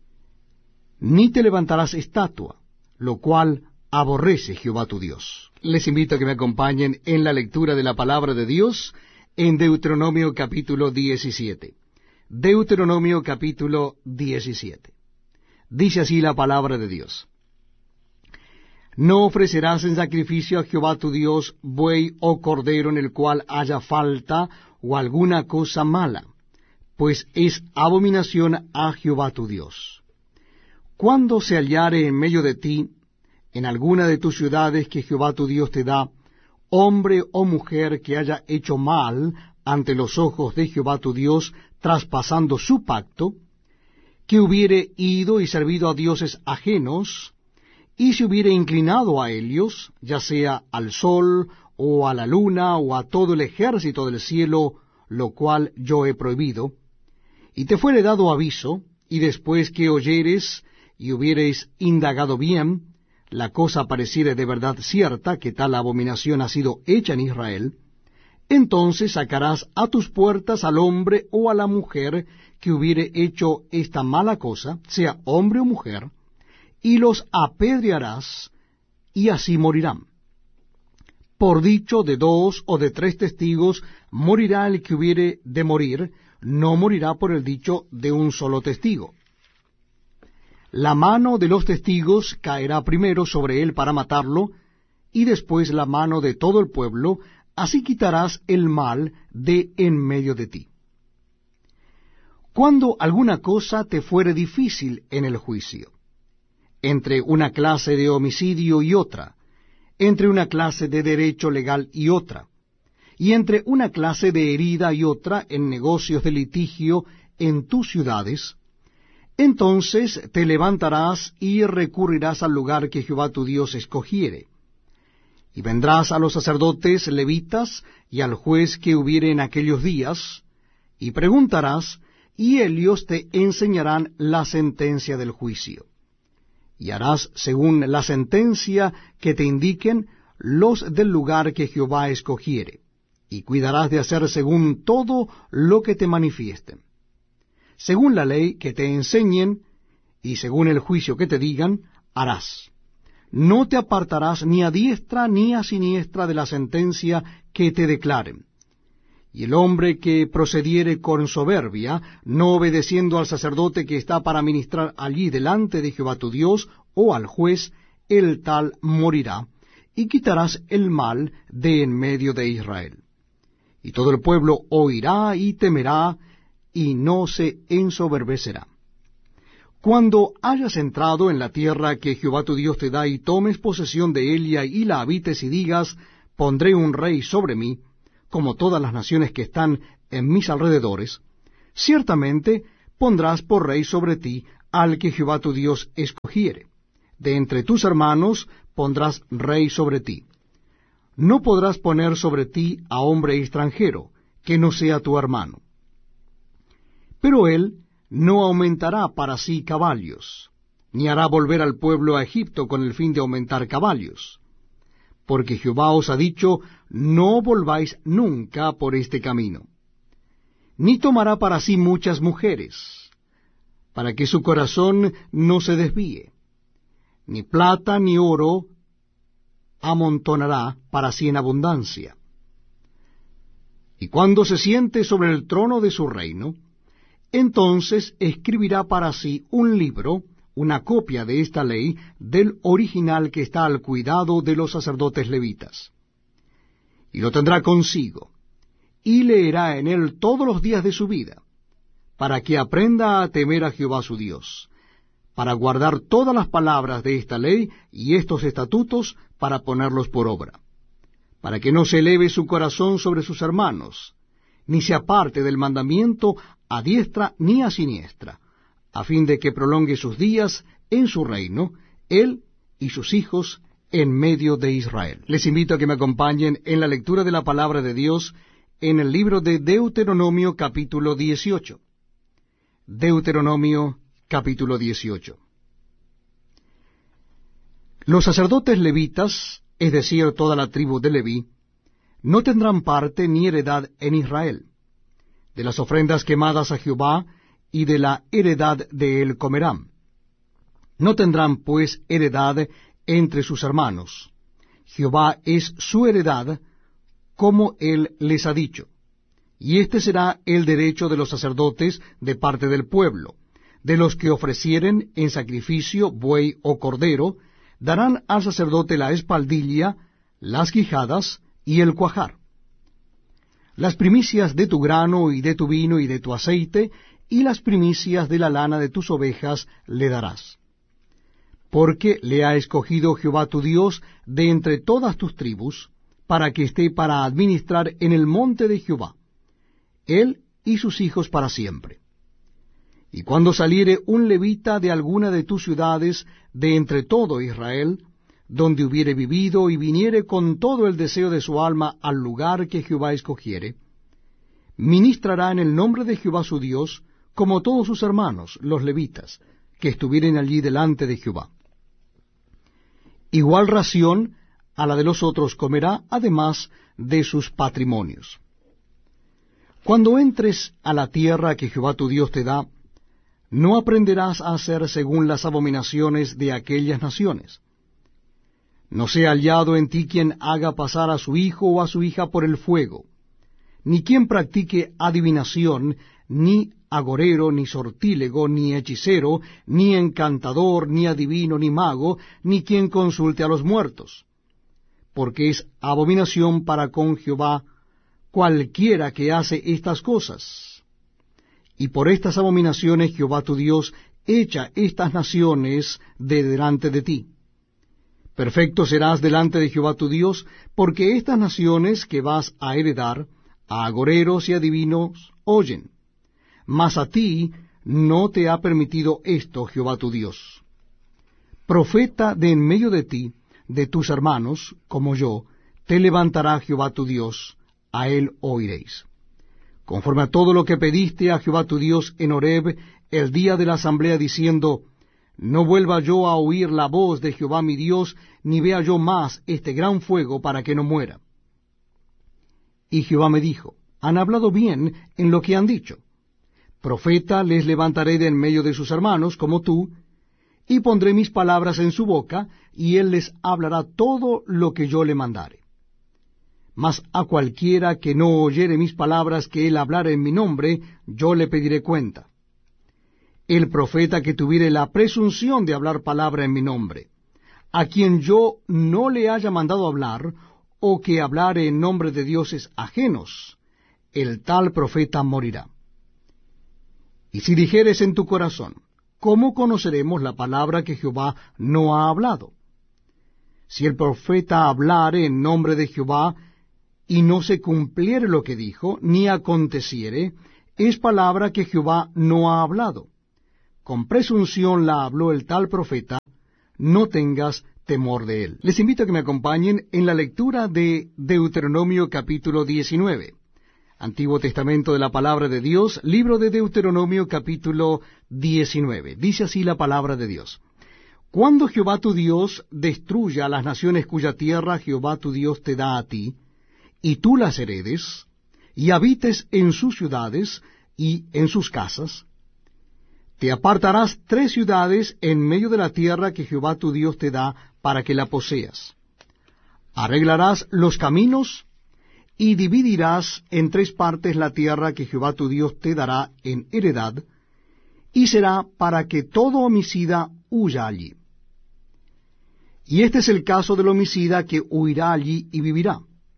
Ni te levantarás estatua, lo cual aborrece Jehová tu Dios. Les invito a que me acompañen en la lectura de la palabra de Dios en Deuteronomio capítulo 17. Deuteronomio capítulo 17. Dice así la palabra de Dios. No ofrecerás en sacrificio a Jehová tu Dios buey o cordero en el cual haya falta o alguna cosa mala, pues es abominación a Jehová tu Dios. Cuando se hallare en medio de ti, en alguna de tus ciudades que Jehová tu Dios te da, hombre o mujer que haya hecho mal ante los ojos de Jehová tu Dios, traspasando su pacto, que hubiere ido y servido a dioses ajenos, y se hubiere inclinado a ellos, ya sea al sol, o a la luna, o a todo el ejército del cielo, lo cual yo he prohibido, y te fuere dado aviso, y después que oyeres y hubiereis indagado bien, la cosa pareciere de verdad cierta, que tal abominación ha sido hecha en Israel, entonces sacarás a tus puertas al hombre o a la mujer que hubiere hecho esta mala cosa, sea hombre o mujer, y los apedrearás, y así morirán. Por dicho de 2 o de 3 testigos morirá el que hubiere de morir, no morirá por el dicho de un solo testigo. La mano de los testigos caerá primero sobre él para matarlo, y después la mano de todo el pueblo, así quitarás el mal de en medio de ti. Cuando alguna cosa te fuere difícil en el juicio, entre una clase de homicidio y otra, entre una clase de derecho legal y otra, y entre una clase de herida y otra en negocios de litigio en tus ciudades, entonces te levantarás y recurrirás al lugar que Jehová tu Dios escogiere. Y vendrás a los sacerdotes levitas y al juez que hubiere en aquellos días, y preguntarás, y ellos te enseñarán la sentencia del juicio. Y harás según la sentencia que te indiquen los del lugar que Jehová escogiere, y cuidarás de hacer según todo lo que te manifiesten. Según la ley que te enseñen, y según el juicio que te digan, harás. No te apartarás ni a diestra ni a siniestra de la sentencia que te declaren. Y el hombre que procediere con soberbia, no obedeciendo al sacerdote que está para ministrar allí delante de Jehová tu Dios, o al juez, el tal morirá, y quitarás el mal de en medio de Israel. Y todo el pueblo oirá y temerá, y no se ensoberbecerá. Cuando hayas entrado en la tierra que Jehová tu Dios te da, y tomes posesión de ella, y la habites, y digas, pondré un rey sobre mí, como todas las naciones que están en mis alrededores, ciertamente pondrás por rey sobre ti al que Jehová tu Dios escogiere. De entre tus hermanos pondrás rey sobre ti. No podrás poner sobre ti a hombre extranjero, que no sea tu hermano. Pero él no aumentará para sí caballos, ni hará volver al pueblo a Egipto con el fin de aumentar caballos. Porque Jehová os ha dicho, no volváis nunca por este camino. Ni tomará para sí muchas mujeres, para que su corazón no se desvíe. Ni plata ni oro amontonará para sí en abundancia. Y cuando se siente sobre el trono de su reino, entonces escribirá para sí un libro, una copia de esta ley, del original que está al cuidado de los sacerdotes levitas. Y lo tendrá consigo, y leerá en él todos los días de su vida, para que aprenda a temer a Jehová su Dios, para guardar todas las palabras de esta ley y estos estatutos, para ponerlos por obra, para que no se eleve su corazón sobre sus hermanos, ni se aparte del mandamiento a diestra ni a siniestra, a fin de que prolongue sus días en su reino, él y sus hijos en medio de Israel. Les invito a que me acompañen en la lectura de la palabra de Dios en el libro de Deuteronomio capítulo 18. Deuteronomio capítulo 18. Los sacerdotes levitas, es decir, toda la tribu de Leví, no tendrán parte ni heredad en Israel. De las ofrendas quemadas a Jehová y de la heredad de él comerán. No tendrán pues heredad entre sus hermanos. Jehová es su heredad, como él les ha dicho. Y este será el derecho de los sacerdotes de parte del pueblo. De los que ofrecieren en sacrificio buey o cordero, darán al sacerdote la espaldilla, las quijadas y el cuajar. Las primicias de tu grano y de tu vino y de tu aceite, y las primicias de la lana de tus ovejas le darás. Porque le ha escogido Jehová tu Dios de entre todas tus tribus, para que esté para administrar en el monte de Jehová, él y sus hijos para siempre. Y cuando saliere un levita de alguna de tus ciudades de entre todo Israel, donde hubiere vivido y viniere con todo el deseo de su alma al lugar que Jehová escogiere, ministrará en el nombre de Jehová su Dios, como todos sus hermanos, los levitas, que estuvieren allí delante de Jehová. Igual ración a la de los otros comerá, además de sus patrimonios. Cuando entres a la tierra que Jehová tu Dios te da, no aprenderás a hacer según las abominaciones de aquellas naciones. No sea hallado en ti quien haga pasar a su hijo o a su hija por el fuego, ni quien practique adivinación, ni agorero, ni sortílego, ni hechicero, ni encantador, ni adivino, ni mago, ni quien consulte a los muertos, porque es abominación para con Jehová cualquiera que hace estas cosas. Y por estas abominaciones Jehová tu Dios echa estas naciones de delante de ti. Perfecto serás delante de Jehová tu Dios, porque estas naciones que vas a heredar, a agoreros y adivinos oyen. Mas a ti no te ha permitido esto Jehová tu Dios. Profeta de en medio de ti, de tus hermanos, como yo, te levantará Jehová tu Dios, a él oiréis. Conforme a todo lo que pediste a Jehová tu Dios en Horeb el día de la asamblea, diciendo, no vuelva yo a oír la voz de Jehová mi Dios, ni vea yo más este gran fuego para que no muera. Y Jehová me dijo, han hablado bien en lo que han dicho. Profeta les levantaré de en medio de sus hermanos, como tú, y pondré mis palabras en su boca, y él les hablará todo lo que yo le mandare. Mas a cualquiera que no oyere mis palabras que él hablare en mi nombre, yo le pediré cuenta. El profeta que tuviere la presunción de hablar palabra en mi nombre, a quien yo no le haya mandado hablar, o que hablare en nombre de dioses ajenos, el tal profeta morirá. Y si dijeres en tu corazón, ¿cómo conoceremos la palabra que Jehová no ha hablado? Si el profeta hablare en nombre de Jehová, y no se cumpliere lo que dijo, ni aconteciere, es palabra que Jehová no ha hablado. Con presunción la habló el tal profeta, no tengas temor de él. Les invito a que me acompañen en la lectura de Deuteronomio capítulo 19. Antiguo Testamento de la Palabra de Dios, libro de Deuteronomio capítulo 19. Dice así la Palabra de Dios. Cuando Jehová tu Dios destruya a las naciones cuya tierra Jehová tu Dios te da a ti, y tú las heredes, y habites en sus ciudades y en sus casas, te apartarás 3 ciudades en medio de la tierra que Jehová tu Dios te da para que la poseas. Arreglarás los caminos, y dividirás en 3 partes la tierra que Jehová tu Dios te dará en heredad, y será para que todo homicida huya allí. Y este es el caso del homicida que huirá allí y vivirá.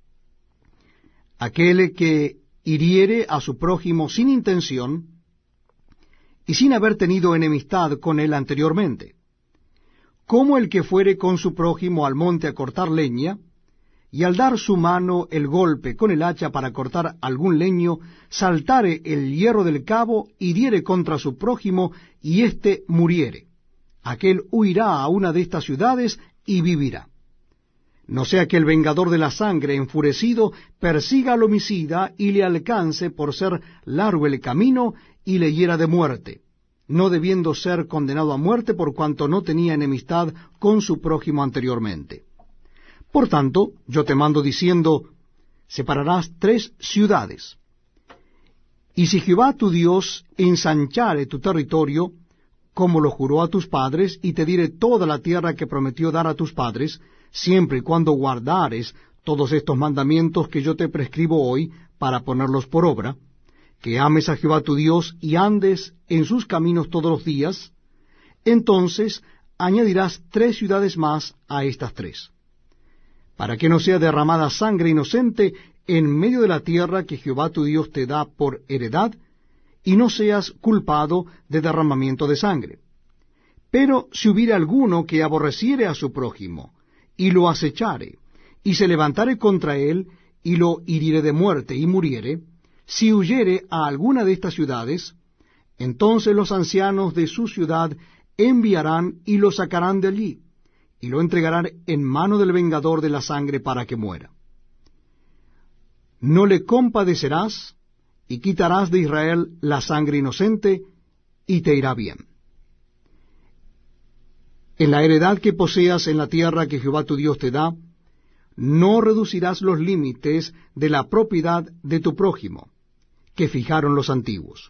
Aquel que hiriere a su prójimo sin intención, y sin haber tenido enemistad con él anteriormente, como el que fuere con su prójimo al monte a cortar leña, y al dar su mano el golpe con el hacha para cortar algún leño, saltare el hierro del cabo, y diere contra su prójimo, y éste muriere. Aquel huirá a una de estas ciudades y vivirá. No sea que el vengador de la sangre, enfurecido, persiga al homicida y le alcance por ser largo el camino y le hiera de muerte, no debiendo ser condenado a muerte por cuanto no tenía enemistad con su prójimo anteriormente. Por tanto, yo te mando diciendo, separarás 3 ciudades. Y si Jehová tu Dios ensanchare tu territorio, como lo juró a tus padres, y te diere toda la tierra que prometió dar a tus padres, siempre y cuando guardares todos estos mandamientos que yo te prescribo hoy, para ponerlos por obra, que ames a Jehová tu Dios y andes en sus caminos todos los días, entonces añadirás 3 ciudades más a estas 3, para que no sea derramada sangre inocente en medio de la tierra que Jehová tu Dios te da por heredad, y no seas culpado de derramamiento de sangre. Pero si hubiere alguno que aborreciere a su prójimo, y lo acechare, y se levantare contra él, y lo hiriere de muerte, y muriere, si huyere a alguna de estas ciudades, entonces los ancianos de su ciudad enviarán y lo sacarán de allí, y lo entregarán en mano del vengador de la sangre para que muera. No le compadecerás, y quitarás de Israel la sangre inocente, y te irá bien. En la heredad que poseas en la tierra que Jehová tu Dios te da, no reducirás los límites de la propiedad de tu prójimo, que fijaron los antiguos.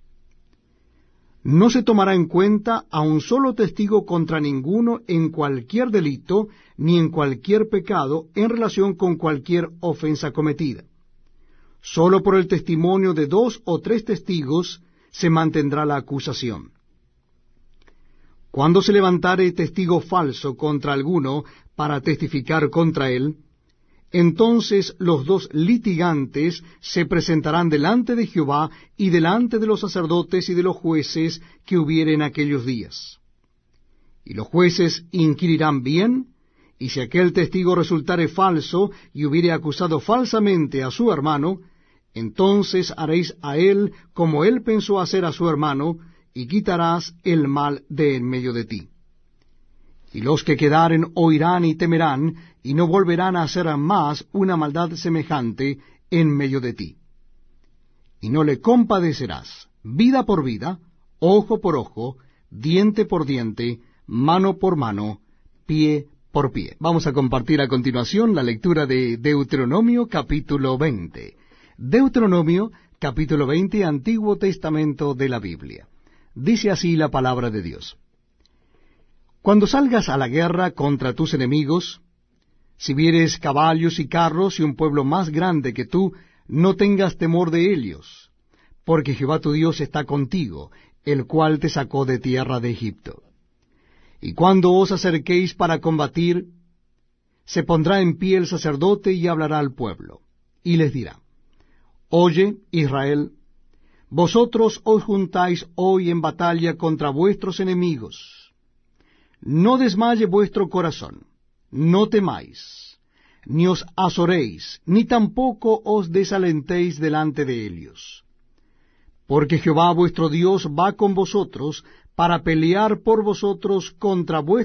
No se tomará en cuenta a un solo testigo contra ninguno en cualquier delito, ni en cualquier pecado, en relación con cualquier ofensa cometida. Sólo por el testimonio de 2 o 3 testigos se mantendrá la acusación. Cuando se levantare testigo falso contra alguno para testificar contra él, entonces los 2 litigantes se presentarán delante de Jehová y delante de los sacerdotes y de los jueces que hubiere en aquellos días. Y los jueces inquirirán bien, y si aquel testigo resultare falso y hubiere acusado falsamente a su hermano, entonces haréis a él como él pensó hacer a su hermano, y quitarás el mal de en medio de ti. Y los que quedaren oirán y temerán, y no volverán a hacer más una maldad semejante en medio de ti. Y no le compadecerás, vida por vida, ojo por ojo, diente por diente, mano por mano, pie por pie. Vamos a compartir a continuación la lectura de Deuteronomio capítulo 20. Deuteronomio capítulo 20, Antiguo Testamento de la Biblia. Dice así la palabra de Dios. Cuando salgas a la guerra contra tus enemigos, si vieres caballos y carros y un pueblo más grande que tú, no tengas temor de ellos, porque Jehová tu Dios está contigo, el cual te sacó de tierra de Egipto. Y cuando os acerquéis para combatir, se pondrá en pie el sacerdote y hablará al pueblo, y les dirá, Oye, Israel, vosotros os juntáis hoy en batalla contra vuestros enemigos. No desmaye vuestro corazón, no temáis, ni os azoréis, ni tampoco os desalentéis delante de ellos. Porque Jehová vuestro Dios va con vosotros para pelear por vosotros contra vuestros